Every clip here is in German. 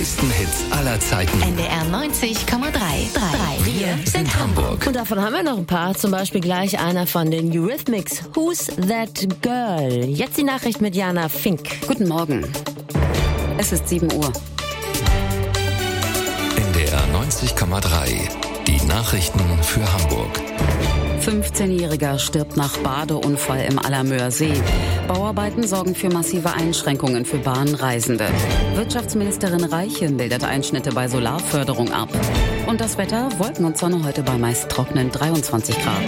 größten Hits aller Zeiten. NDR 90,3. Wir sind Hamburg. Und davon haben wir noch ein paar. Zum Beispiel gleich einer von den Eurythmics. Who's That Girl? Jetzt die Nachricht mit Jana Fink. Guten Morgen. Es ist 7 Uhr. NDR 90,3. Die Nachrichten für Hamburg. 15-Jähriger stirbt nach Badeunfall im Allermöer See. Bauarbeiten sorgen für massive Einschränkungen für Bahnreisende. Wirtschaftsministerin Reiche meldet Einschnitte bei Solarförderung ab. Und das Wetter, Wolken und Sonne heute bei meist trockenen 23 Grad.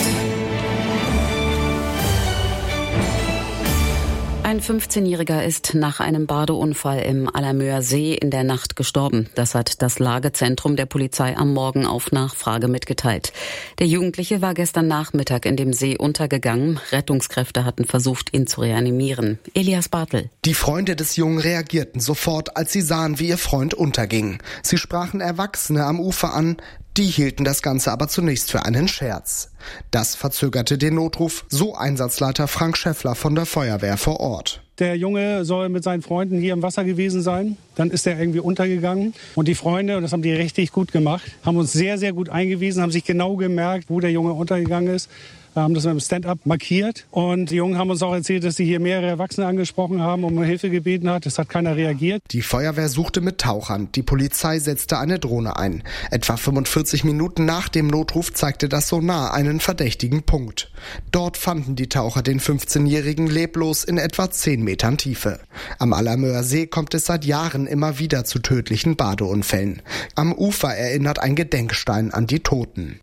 Ein 15-Jähriger ist nach einem Badeunfall im Allermöer See in der Nacht gestorben. Das hat das Lagezentrum der Polizei am Morgen auf Nachfrage mitgeteilt. Der Jugendliche war gestern Nachmittag in dem See untergegangen. Rettungskräfte hatten versucht, ihn zu reanimieren. Elias Bartel. Die Freunde des Jungen reagierten sofort, als sie sahen, wie ihr Freund unterging. Sie sprachen Erwachsene am Ufer an. Die hielten das Ganze aber zunächst für einen Scherz. Das verzögerte den Notruf, so Einsatzleiter Frank Schäffler von der Feuerwehr vor Ort. Der Junge soll mit seinen Freunden hier im Wasser gewesen sein. Dann ist er irgendwie untergegangen. Und die Freunde, und das haben die richtig gut gemacht, haben uns sehr, sehr gut eingewiesen, haben sich genau gemerkt, wo der Junge untergegangen ist. Haben das mit dem Stand-up markiert. Und die Jungen haben uns auch erzählt, dass sie hier mehrere Erwachsene angesprochen haben, um Hilfe gebeten hat. Es hat keiner reagiert. Die Feuerwehr suchte mit Tauchern. Die Polizei setzte eine Drohne ein. Etwa 45 Minuten nach dem Notruf zeigte das Sonar einen verdächtigen Punkt. Dort fanden die Taucher den 15-Jährigen leblos in etwa 10 Metern Tiefe. Am Allermöer See kommt es seit Jahren immer wieder zu tödlichen Badeunfällen. Am Ufer erinnert ein Gedenkstein an die Toten.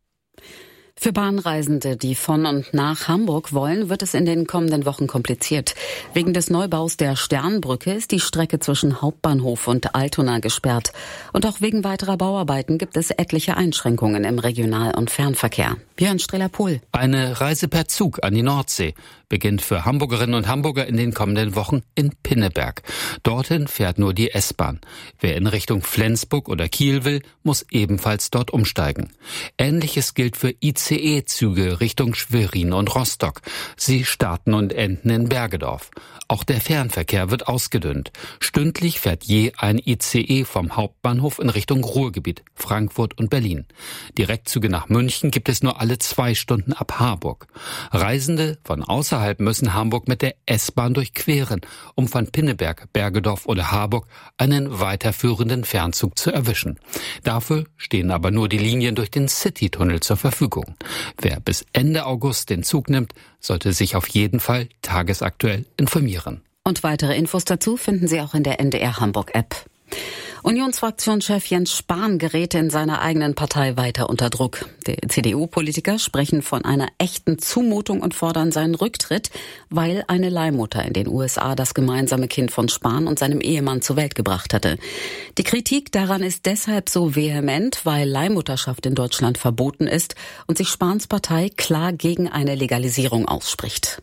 Für Bahnreisende, die von und nach Hamburg wollen, wird es in den kommenden Wochen kompliziert. Wegen des Neubaus der Sternbrücke ist die Strecke zwischen Hauptbahnhof und Altona gesperrt. Und auch wegen weiterer Bauarbeiten gibt es etliche Einschränkungen im Regional- und Fernverkehr. Björn Strehler-Pohl. Eine Reise per Zug an die Nordsee beginnt für Hamburgerinnen und Hamburger in den kommenden Wochen in Pinneberg. Dorthin fährt nur die S-Bahn. Wer in Richtung Flensburg oder Kiel will, muss ebenfalls dort umsteigen. Ähnliches gilt für ICE-Züge Richtung Schwerin und Rostock. Sie starten und enden in Bergedorf. Auch der Fernverkehr wird ausgedünnt. Stündlich fährt je ein ICE vom Hauptbahnhof in Richtung Ruhrgebiet, Frankfurt und Berlin. Direktzüge nach München gibt es nur alle 2 Stunden ab Harburg. Reisende von außerhalb müssen Hamburg mit der S-Bahn durchqueren, um von Pinneberg, Bergedorf oder Harburg einen weiterführenden Fernzug zu erwischen. Dafür stehen aber nur die Linien durch den Citytunnel zur Verfügung. Wer bis Ende August den Zug nimmt, sollte sich auf jeden Fall tagesaktuell informieren. Und weitere Infos dazu finden Sie auch in der NDR Hamburg-App. Unionsfraktionschef Jens Spahn gerät in seiner eigenen Partei weiter unter Druck. Die CDU-Politiker sprechen von einer echten Zumutung und fordern seinen Rücktritt, weil eine Leihmutter in den USA das gemeinsame Kind von Spahn und seinem Ehemann zur Welt gebracht hatte. Die Kritik daran ist deshalb so vehement, weil Leihmutterschaft in Deutschland verboten ist und sich Spahns Partei klar gegen eine Legalisierung ausspricht.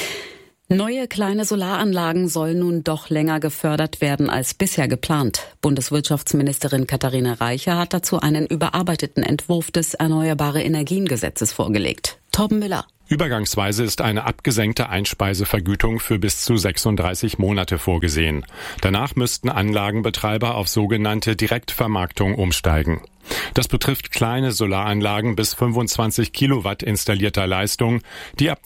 Neue kleine Solaranlagen sollen nun doch länger gefördert werden als bisher geplant. Bundeswirtschaftsministerin Katharina Reiche hat dazu einen überarbeiteten Entwurf des Erneuerbare-Energien-Gesetzes vorgelegt. Torben Müller. Übergangsweise ist eine abgesenkte Einspeisevergütung für bis zu 36 Monate vorgesehen. Danach müssten Anlagenbetreiber auf sogenannte Direktvermarktung umsteigen. Das betrifft kleine Solaranlagen bis 25 Kilowatt installierter Leistung, die ab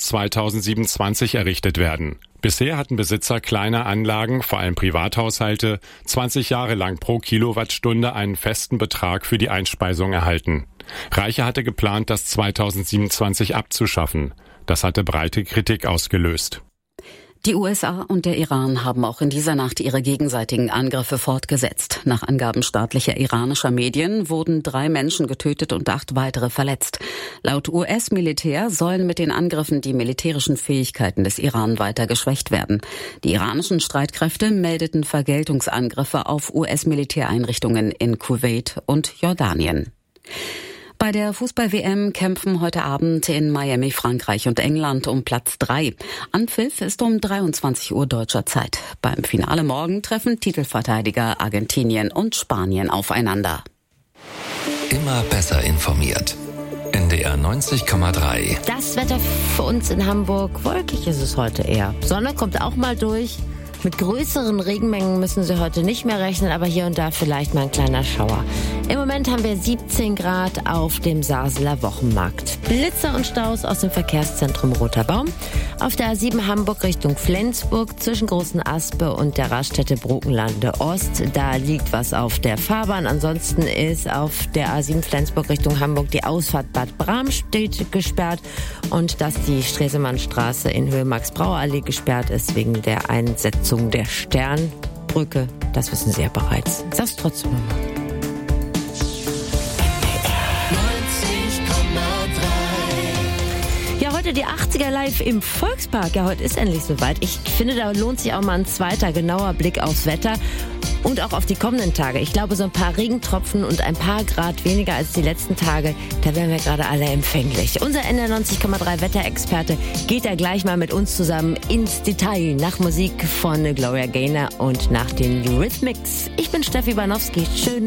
2027 errichtet werden. Bisher hatten Besitzer kleiner Anlagen, vor allem Privathaushalte, 20 Jahre lang pro Kilowattstunde einen festen Betrag für die Einspeisung erhalten. Reiche hatte geplant, das 2027 abzuschaffen. Das hatte breite Kritik ausgelöst. Die USA und der Iran haben auch in dieser Nacht ihre gegenseitigen Angriffe fortgesetzt. Nach Angaben staatlicher iranischer Medien wurden 3 Menschen getötet und 8 weitere verletzt. Laut US-Militär sollen mit den Angriffen die militärischen Fähigkeiten des Iran weiter geschwächt werden. Die iranischen Streitkräfte meldeten Vergeltungsangriffe auf US-Militäreinrichtungen in Kuwait und Jordanien. Bei der Fußball-WM kämpfen heute Abend in Miami Frankreich und England um Platz 3. Anpfiff ist um 23 Uhr deutscher Zeit. Beim Finale morgen treffen Titelverteidiger Argentinien und Spanien aufeinander. Immer besser informiert. NDR 90,3. Das Wetter für uns in Hamburg, wolkig ist es heute eher. Sonne kommt auch mal durch. Mit größeren Regenmengen müssen Sie heute nicht mehr rechnen, aber hier und da vielleicht mal ein kleiner Schauer. Im Moment haben wir 17 Grad auf dem Sarseler Wochenmarkt. Blitzer und Staus aus dem Verkehrszentrum Roter Baum. Auf der A7 Hamburg Richtung Flensburg zwischen Großen Aspe und der Raststätte Brokenlande Ost. Da liegt was auf der Fahrbahn. Ansonsten ist auf der A7 Flensburg Richtung Hamburg die Ausfahrt Bad Bramstedt gesperrt und dass die Stresemannstraße in Höhe Max-Brauer-Allee gesperrt ist wegen der Einsetzung der Sternbrücke. Das wissen Sie ja bereits. Ich sag's trotzdem nochmal. Ja, heute die 80er live im Volkspark. Ja, heute ist endlich soweit. Ich finde, da lohnt sich auch mal ein zweiter genauer Blick aufs Wetter und auch auf die kommenden Tage. Ich glaube, so ein paar Regentropfen und ein paar Grad weniger als die letzten Tage, da wären wir gerade alle empfänglich. Unser NDR 90,3 Wetterexperte geht da gleich mal mit uns zusammen ins Detail nach Musik von Gloria Gaynor und nach den Eurythmics. Ich bin Steffi Banowski. Schön,